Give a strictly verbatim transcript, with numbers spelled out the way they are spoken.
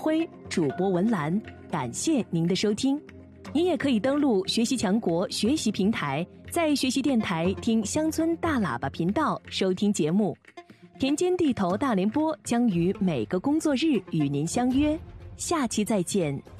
辉，主播文兰，感谢您的收听。您也可以登录学习强国学习平台，在学习电台听乡村大喇叭频道收听节目。田间地头大联播将于每个工作日与您相约，下期再见。